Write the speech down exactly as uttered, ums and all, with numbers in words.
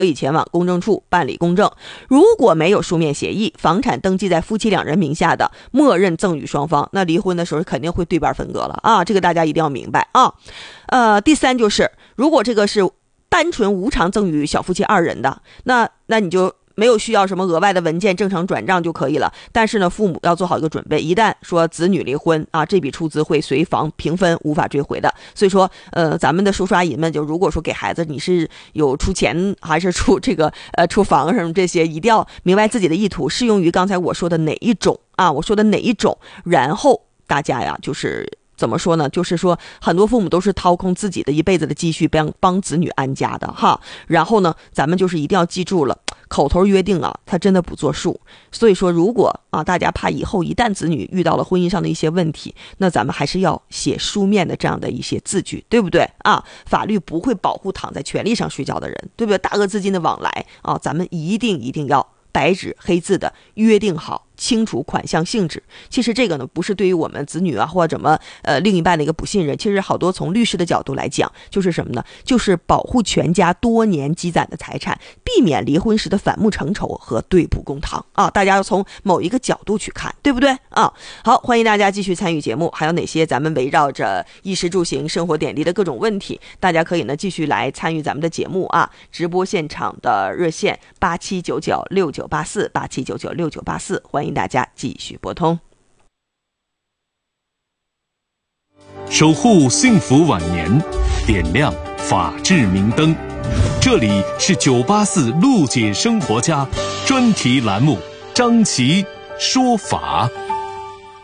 以前往公证处办理公证。如果没有书面协议，房产登记在夫妻两人名下的，默认赠与双方，那离婚的时候肯定会对半分割了啊，这个大家一定要明白啊。呃，第三就是，如果这个是单纯无偿赠与小夫妻二人的，那那你就没有需要什么额外的文件，正常转账就可以了。但是呢，父母要做好一个准备，一旦说子女离婚啊，这笔出资会随房平分，无法追回的。所以说，呃，咱们的叔叔阿姨们，就如果说给孩子你是有出钱还是出这个呃出房什么这些，一定要明白自己的意图，适用于刚才我说的哪一种啊，我说的哪一种，然后大家呀就是。怎么说呢？就是说，很多父母都是掏空自己的一辈子的积蓄帮帮子女安家的哈。然后呢，咱们就是一定要记住了，口头约定啊，他真的不作数。所以说，如果啊大家怕以后一旦子女遇到了婚姻上的一些问题，那咱们还是要写书面的这样的一些字据，对不对啊？法律不会保护躺在权利上睡觉的人，对不对？大额资金的往来啊，咱们一定一定要白纸黑字的约定好。清楚款项性质，其实这个呢不是对于我们子女啊或者什么呃另一半的一个不信任，其实好多从律师的角度来讲，就是什么呢？就是保护全家多年积攒的财产，避免离婚时的反目成仇和对簿公堂啊！大家要从某一个角度去看，对不对啊？好，欢迎大家继续参与节目，还有哪些咱们围绕着衣食住行生活点滴的各种问题，大家可以呢继续来参与咱们的节目啊！直播现场的热线八七九九六九八四八七九九六九八四，欢迎大家继续拨通。 守护幸福晚年，点亮法治明灯。这里是九八四路解生活家专题栏目，张琪说法。